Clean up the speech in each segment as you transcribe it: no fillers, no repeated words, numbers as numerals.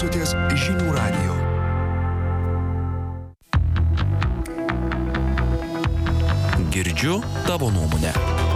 klausotės Žinių radijo. Girdžiu tavo nuomonę.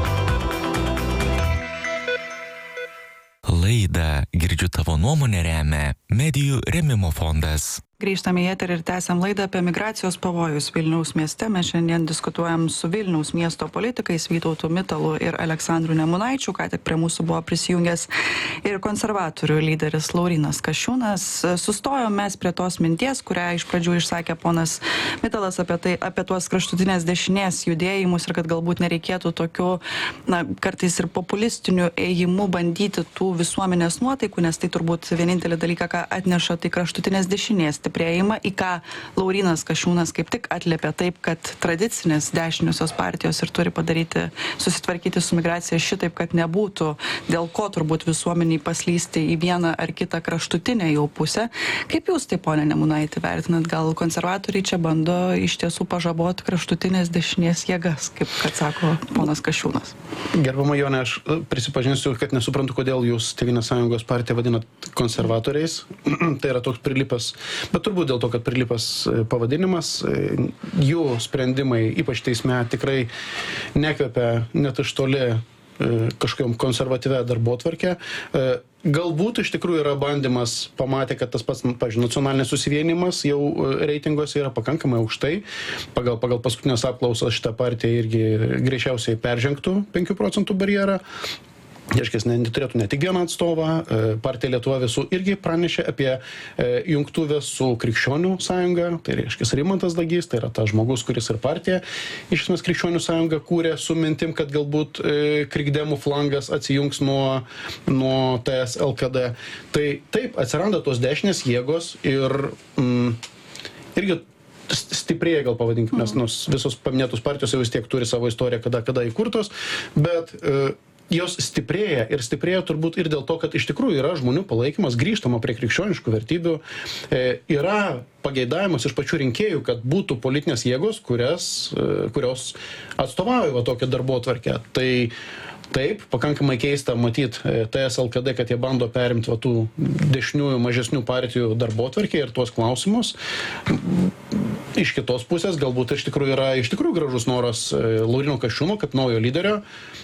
Laidą Girdžiu tavo nuomonę remia Medijų rėmimo fondas. Grįžtame į eterį ir tęsiam laidą apie migracijos pavojus Vilniaus mieste. Mes šiandien diskutuojam su Vilniaus miesto politikais Vytautu Mitalu ir Aleksandru Nemunaičiu. Ką tik prie mūsų buvo prisijungęs ir konservatorių lyderis Laurynas Kasčiūnas. Sustojom mes prie tos minties, kurią iš pradžių išsakė ponas Mitalas apie tuos kraštutinės dešinės judėjimus ir kad galbūt nereikėtų tokių, kartais ir populistinių ėjimų bandyti tų visuomenės nuotaikų, nes tai turbūt vienintelį dalyką, ką atneša, tai kraštutinės dešinės stiprėjimą, į ką Laurynas Kasčiūnas kaip tik atliepia taip, kad tradicinės dešiniosios partijos ir turi susitvarkyti su migracija šitaip, kad nebūtų dėl ko turbūt visuomeniai paslysti į vieną ar kitą kraštutinę jau pusę. Kaip jūs tai, ponė Nemunaitį, vertinat? Gal konservatoriai čia bando iš tiesų pažaboti kraštutinės dešinės jėgas, kaip kad sako ponas Kasčiūnas? Gerbama Jonė, aš prisipažinsiu, kad nesuprantu, kodėl jūs Tėvynės sąjungos partiją vadinat konservatoriais. Tai yra toks prilipas, bet turbūt dėl to, kad prilipas pavadinimas, jų sprendimai, ypač teisme, tikrai nekvepia net iš toli kažkokiam konservatyvę darbotvarkę. Galbūt iš tikrųjų yra bandymas, pamatė, kad tas pats, pavyzdžiui, nacionalinis susivienimas jau reitinguose yra pakankamai aukštai. Pagal paskutinės apklausas šitą partiją irgi greičiausiai peržengtų 5 procentų barjerą. Reiškia, neturėtų ne tik vieną atstovą. Partija Lietuva visų irgi pranešė apie jungtuvę su Krikščionių sąjunga. Tai reiškia, Rimantas Dagys, tai yra tas žmogus, kuris ir partiją iš esmės Krikščionių sąjunga kūrė su mintim, kad galbūt krikdemų flangas atsijungs nuo TS LKD. Tai taip, atsiranda tos dešinės jėgos ir irgi stiprėja, gal pavadinkime, nes visos paminėtos partijos jau vis tiek turi savo istoriją, kada įkurtos, bet jos stiprėja ir stiprėja turbūt ir dėl to, kad iš tikrųjų yra žmonių palaikymas, grįžtama prie krikščioniškų vertybių, yra pageidavimas iš pačių rinkėjų, kad būtų politinės jėgos, kurios atstovauja tokią darbotvarkę. Tai taip, pakankamai keista matyti TS LKD, kad jie bando perimti tų dešiniųjų, mažesnių partijų darbotvarkę ir tuos klausimus. Iš kitos pusės galbūt iš tikrųjų yra gražus noras Lauryno Kasčiūno kaip naujo lyderio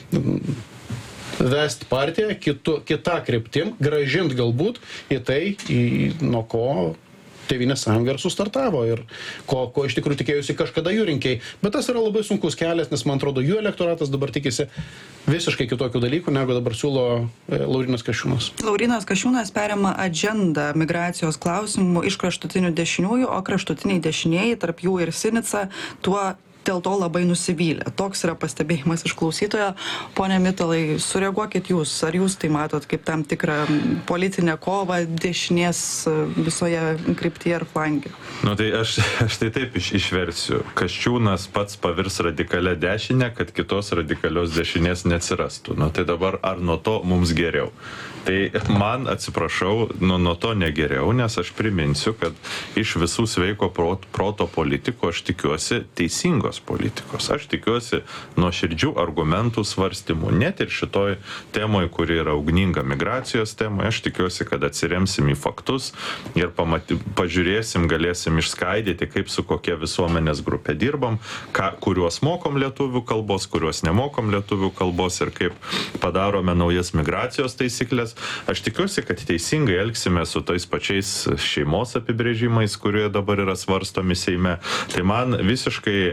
vesti partiją kitą kryptim, grąžint galbūt į tai, nuo ko Tėvynės sąjunga ir sustartavo ir ko iš tikrųjų tikėjusi kažkada jų rinkėjai. Bet tas yra labai sunkus kelias, nes man atrodo, jų elektoratas dabar tikisi visiškai kitokių dalykų, negu dabar siūlo Laurynas Kasčiūnas. Laurynas Kasčiūnas perima agendą migracijos klausimų iš kraštutinių dešiniųjų, o kraštutiniai dešinieji, tarp jų ir Sinica, tuo dėl to labai nusivylė. Toks yra pastebėjimas iš klausytojo. Pone Mitalai, sureaguokit jūs. Ar jūs tai matot kaip tam tikrą politinę kovą dešinės visoje kryptyje ar flange? Tai aš tai taip išversiu. Kasčiūnas pats pavirs radikalia dešinę, kad kitos radikalios dešinės neatsirastų. Tai dabar ar nuo to mums geriau? Tai man, atsiprašau, nuo to negeriau, nes aš priminsiu, kad iš visų sveiko proto politikų aš tikiuosi teisingos politikos. Aš tikiuosi nuoširdžių argumentų svarstymų. Net ir šitoj temoje, kuri yra ugninga migracijos temoje, aš tikiuosi, kad atsiremsim į faktus ir pažiūrėsim, galėsim išskaidyti, kaip su kokia visuomenės grupė dirbam, kuriuos mokom lietuvių kalbos, kuriuos nemokom lietuvių kalbos ir kaip padarome naujas migracijos taisyklės. Aš tikiuosi, kad teisingai elgsime su tais pačiais šeimos apibrėžimais, kurie dabar yra svarstomi Seime. Tai man visiškai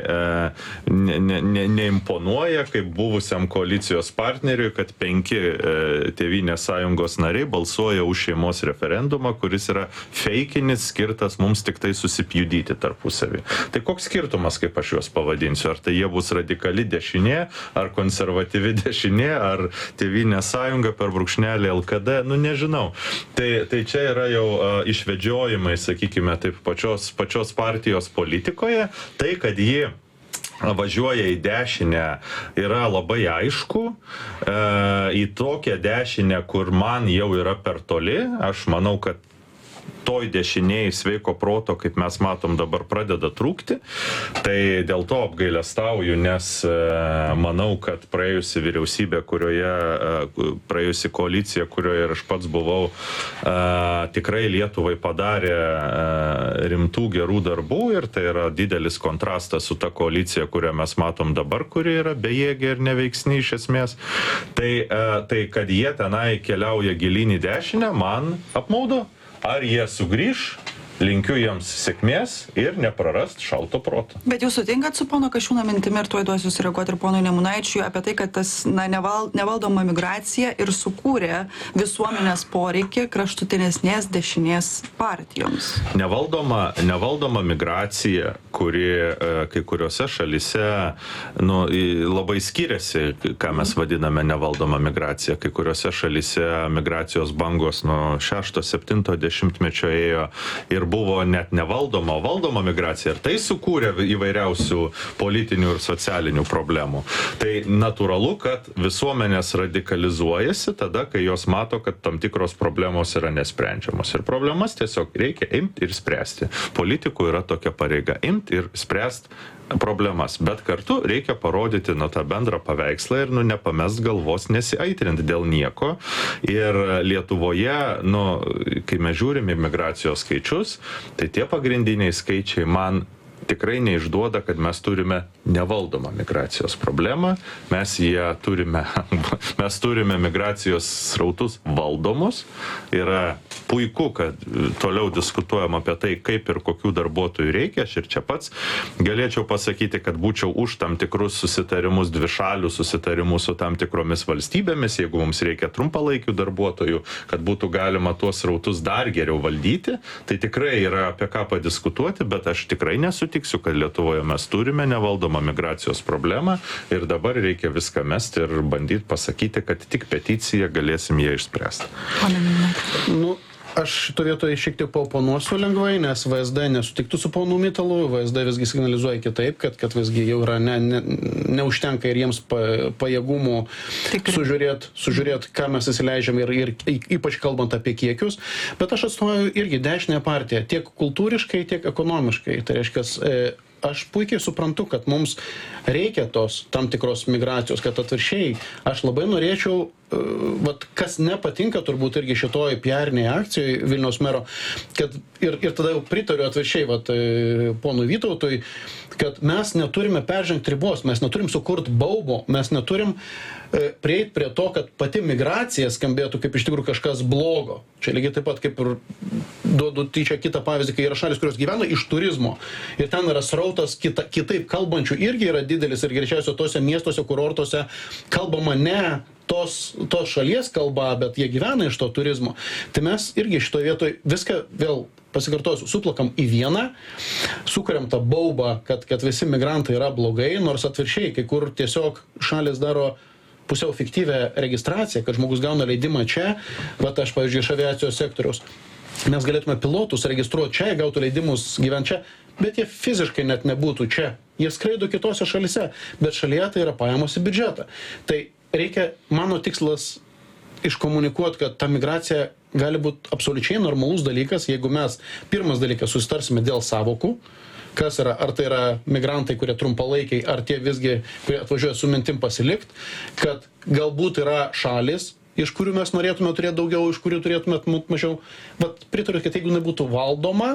neimponuoja, kaip buvusiam koalicijos partneriui, kad 5 Tėvynės sąjungos nariai balsuoja už šeimos referendumą, kuris yra feikinis, skirtas mums tik tai susipjudyti tarpusavį. Tai koks skirtumas, kaip aš juos pavadinsiu? Ar tai jie bus radikali dešinė, ar konservatyvi dešinė, ar Tėvynės sąjunga per brūkšnelį LKD, nežinau. Tai čia yra jau išvedžiojimai, sakykime, taip pačios partijos politikoje. Tai, kad ji važiuoja į dešinę, yra labai aišku. Į tokią dešinę, kur man jau yra per toli, aš manau, kad toj dešinėj sveiko proto, kaip mes matom dabar, pradeda trūkti. Tai dėl to apgailestauju, nes manau, kad praėjusi vyriausybė, praėjusi koalicija, kurioje ir aš pats buvau, tikrai Lietuvai padarė rimtų gerų darbų ir tai yra didelis kontrastas su ta koalicija, kurią mes matom dabar, kuri yra bejėgė ir neveiksni iš esmės. Tai kad jie tenai keliauja gilyn į dešinę, man apmaudu. Ar jie sugrįš, linkiu jiems sėkmės ir neprarast šalto proto. Bet jūs sutinkat su pono Kasčiūno mintimi ir tuoj duosiu sureaguoti ir ponui Nemunaičiui apie tai, kad tas nevaldoma migracija ir sukūrė visuomenės poreikį kraštutinesnės dešinės partijoms. Nevaldoma migracija, kuri kai kuriuose šalyse labai skiriasi, ką mes vadiname nevaldoma migracija. Kai kuriuose šalyse migracijos bangos nuo 6-7 dešimtmečio ėjo ir buvo net nevaldoma, o valdoma migracija. Ir tai sukūrė įvairiausių politinių ir socialinių problemų. Tai natūralu, kad visuomenės radikalizuojasi tada, kai jos mato, kad tam tikros problemos yra nesprendžiamos. Ir problemas tiesiog reikia imti ir spręsti. Politikų yra tokia pareiga - imti ir spręsti problemas, bet kartu reikia parodyti tą bendrą paveikslą ir nepamest galvos, nesiaitrinti dėl nieko. Ir Lietuvoje, kai mes žiūrime migracijos skaičius, tai tie pagrindiniai skaičiai man tikrai neišduoda, kad mes turime nevaldomą migracijos problemą, mes turime migracijos srautus valdomus. Yra puiku, kad toliau diskutuojam apie tai, kaip ir kokių darbuotojų reikia. Aš ir čia pats galėčiau pasakyti, kad būčiau už tam tikrus susitarimus, dvišalių susitarimus su tam tikromis valstybėmis, jeigu mums reikia trumpalaikių darbuotojų, kad būtų galima tuos srautus dar geriau valdyti. Tai tikrai yra apie ką padiskutuoti, bet aš tikrai nesutiksiu, kad Lietuvoje mes turime nevaldomą migracijos problemą ir dabar reikia viską mesti ir bandyti pasakyti, kad tik peticiją galėsim ją išspręsti. Aš šito vietoje šiek tiek paoponuosiu lengvai, nes VSD nesutiktų su ponu Mitalu, VSD visgi signalizuoja kitaip, kad visgi jau yra neužtenka ir jiems pajėgumų sužiūrėti, ką mes įsileidžiam ir ypač kalbant apie kiekius. Bet aš atstovauju irgi dešinę partiją, tiek kultūriškai, tiek ekonomiškai. Tai reiškia, aš puikiai suprantu, kad mums reikia tos tam tikros migracijos, kad atviršiai aš labai norėčiau, kas nepatinka turbūt irgi šitoj PR-inėje akcijoje Vilniaus mero, kad ir tada jau pritariu atviršiai ponui Vytautui, kad mes neturime peržengti ribos, mes neturim sukurti baubo, mes neturim prieiti prie to, kad pati migracija skambėtų kaip iš tikrųjų kažkas blogo. Čia lygiai taip pat kaip ir duodu tyčia kitą pavyzdį, kai yra šalis, kurios gyvena iš turizmo ir ten yra srautas kitaip kalbančių irgi yra didelis ir greičiausiai tose miestuose, kurortuose kalbama ne tos šalies kalba, bet jie gyvena iš to turizmo. Tai mes irgi šitoje vietoje viską vėl pasikartosiu, suplakam į vieną, sukuriam tą baubą, kad visi migrantai yra blogai, nors atviršiai, kai kur tiesiog šalis daro pusiau fiktyvę registraciją, kad žmogus gauna leidimą čia, aš, pavyzdžiui, iš aviacijos sektoriaus. Mes galėtume pilotus registruoti čia, gautų leidimus gyventi čia, bet jie fiziškai net nebūtų čia. Jie skraido kitose šalise, bet šalyje tai yra pajamos į biudžetą. Tai reikia, mano tikslas, iškomunikuoti, kad ta migracija gali būti absoliučiai normalus dalykas, jeigu mes, pirmas dalykas, susitarsime dėl savokų, kas yra, ar tai yra migrantai, kurie trumpalaikiai, ar tie visgi, kurie atvažiuoja su mintim pasilikt, kad galbūt yra šalis, iš kurių mes norėtume turėti daugiau, iš kurių turėtume mažiau. Bet pritariu, kad jeigu nebūtų valdoma,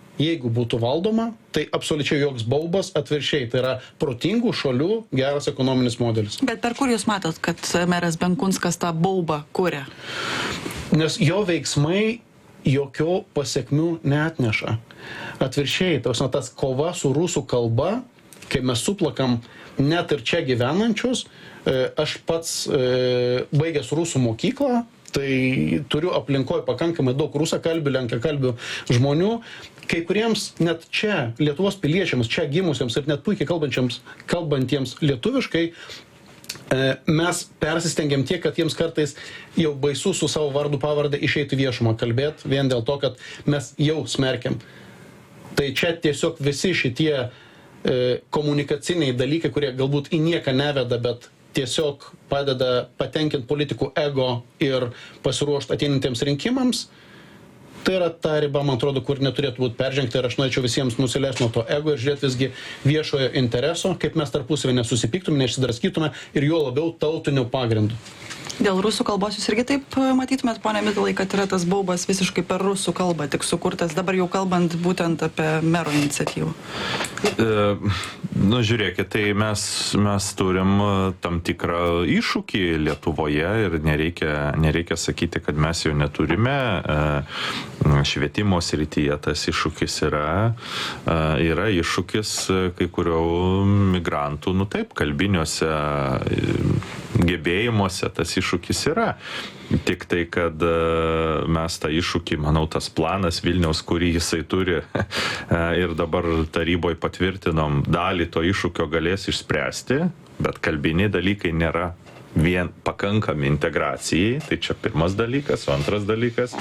tai absoliučiai joks baubas, atviršiai, tai yra protingų šalių geras ekonominis modelis. Bet per kur jūs matot, kad meras Benkunskas tą baubą kuria? Nes jo veiksmai jokio pasiekmių neatneša. Atviršiai, tas kova su rusų kalba, kai mes suplakam net ir čia gyvenančius, aš pats baigęs rusų mokyklą, tai turiu aplinkoje pakankamai daug rusakalbių, lenkakalbių žmonių, kai kuriems net čia Lietuvos piliečiams, čia gimusiems ir net puikiai kalbantiems lietuviškai, mes persistengiam tiek, kad jiems kartais jau baisu su savo vardu pavardę išeiti viešumą kalbėti, vien dėl to, kad mes jau smerkiam. Tai čia tiesiog visi šitie komunikaciniai dalykai, kurie galbūt į nieką neveda, bet tiesiog padeda patenkinti politikų ego ir pasiruošti ateinantiems rinkimams, Tai yra ta riba, man atrodo, kur neturėtų būti peržengta ir aš norėčiau visiems nusileisti nuo to ego ir žiūrėti visgi viešojo intereso, kaip mes tarpusavį nesusipyktume, neišsidraskytume ir juo labiau tautiniu pagrindu. Dėl rusų kalbos jūs irgi taip matytumėt, pone Mitalai, kad yra tas baubas visiškai per rusų kalbą tik sukurtas, dabar jau kalbant būtent apie mero iniciatyvą? Žiūrėkit, tai mes turim tam tikrą iššūkį Lietuvoje ir nereikia sakyti, kad mes jo neturime. Švietimo srityje tas iššūkis yra iššūkis kai kurių migrantų, taip, kalbiniuose gebėjimuose tas iššūkis yra. Tik tai, kad mes tą iššūkį, manau, tas planas Vilniaus, kurį jisai turi ir dabar taryboje patvirtinom, dalį to iššūkio galės išspręsti, bet kalbiniai dalykai nėra vien pakankami integracijai, tai čia pirmas dalykas, o antras dalykas,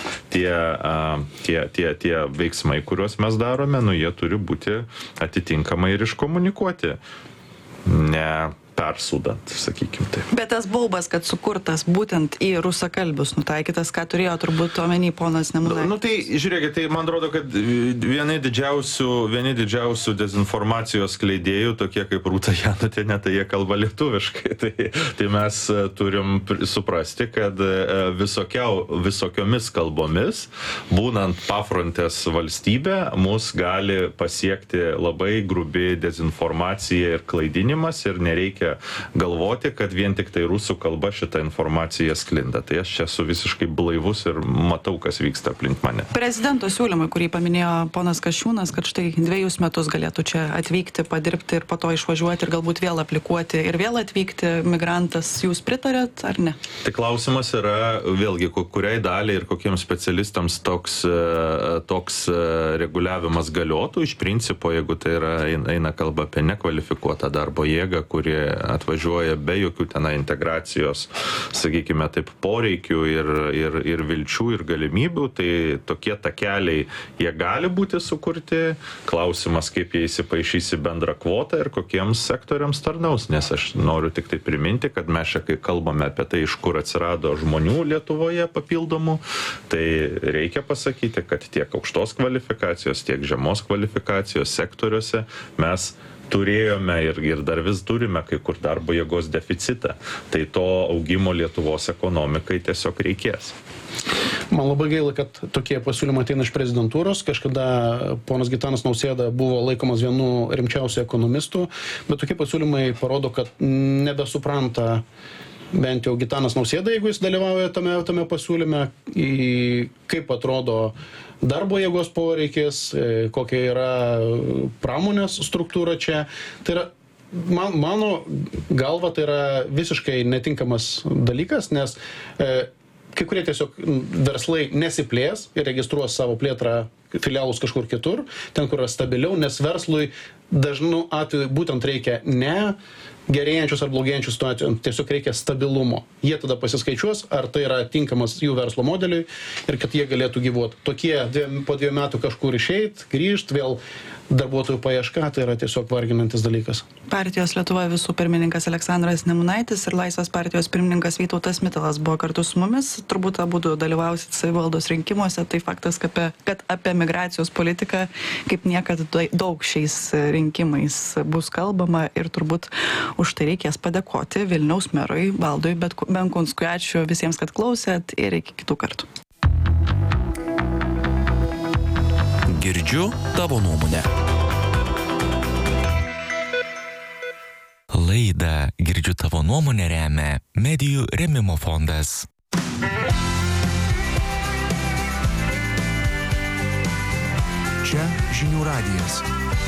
tie veiksmai, kuriuos mes darome, jie turi būti atitinkamai ir iškomunikuoti, ne persūdant, sakykim taip. Bet tas baubas, kad sukurtas būtent į rusakalbius nutaikytas, ką turėjo turbūt omeny ponas Nemunaitis? Tai žiūrėkit, tai man atrodo, kad vieni didžiausių dezinformacijos skleidėjų, tokie kaip Rūta Janutienė, tai jie kalba lietuviškai. Tai mes turim suprasti, kad visokiomis kalbomis, būnant pafrontės valstybė, mus gali pasiekti labai grubi dezinformacija ir klaidinimas ir nereikia galvoti, kad vien tik tai rusų kalba šitą informaciją sklinda. Tai aš čia esu visiškai blaivus ir matau, kas vyksta aplink mane. Prezidento siūlymui, kurį paminėjo ponas Kasčiūnas, kad štai 2 metus galėtų čia atvykti, padirbti ir po to išvažiuoti ir galbūt vėl aplikuoti ir vėl atvykti migrantas, jūs pritarėt ar ne? Tai klausimas yra vėlgi, kuriai daliai ir kokiems specialistams toks reguliavimas galiotų. Iš principo, jeigu tai eina kalba apie nekvalifikuotą darbo jėgą, kuri atvažiuoja be jokių tenai integracijos, sakykime taip, poreikių ir vilčių ir galimybių, tai tokie takeliai, jie gali būti sukurti. Klausimas, kaip jie įsipaišys į bendrą kvotą ir kokiems sektoriams tarnaus, nes aš noriu tik tai priminti, kad mes čia, kai kalbame apie tai, iš kur atsirado žmonių Lietuvoje papildomų, tai reikia pasakyti, kad tiek aukštos kvalifikacijos, tiek žemos kvalifikacijos sektoriuose mes turėjome ir dar vis turime kai kur darbo jėgos deficitą. Tai to augimo Lietuvos ekonomikai tiesiog reikės. Man labai gaila, kad tokie pasiūlymai ateina iš prezidentūros. Kažkada ponas Gitanas Nausėda buvo laikomas vienu rimčiausių ekonomistų, bet tokie pasiūlymai parodo, kad nebesupranta bent jau Gitanas Nausėda, jeigu jis dalyvauja tame pasiūlyme, kaip atrodo darbo jėgos poreikis, kokia yra pramonės struktūra čia. Tai yra, mano galva, tai yra visiškai netinkamas dalykas, nes kai kurie tiesiog verslai nesiplės ir registruos savo plėtrą filialus kažkur kitur, ten, kur yra stabiliau, nes verslui dažnu atveju būtent reikia ne gerėjančius ar blogėjančius situacijų, tiesiog reikia stabilumo. Jie tada pasiskaičiuos, ar tai yra tinkamas jų verslo modeliui ir kad jie galėtų gyvuoti. Tokie po 2 metų kažkur išeit, grįžt, vėl darbuotojų paieška, tai yra tiesiog varginantis dalykas. Partijos Lietuva visų pirmininkas Aleksandras Nemunaitis ir Laisvės partijos pirmininkas Vytautas Mitalas buvo kartu su mumis. Turbūt abudu dalyvausit savivaldos rinkimuose. Tai faktas, kad apie migracijos politiką kaip niekad daug šiais rinkimais bus kalbama ir turbūt už tai reikės padėkoti Vilniaus merui Valdui Benkunskui. Ačiū visiems, kad klausėt ir iki kitų kartų. Girdžiu tavo nuomonę. Laidą Girdžiu tavo nuomonę remia Medijų rėmimo fondas. Čia Žinių radijas.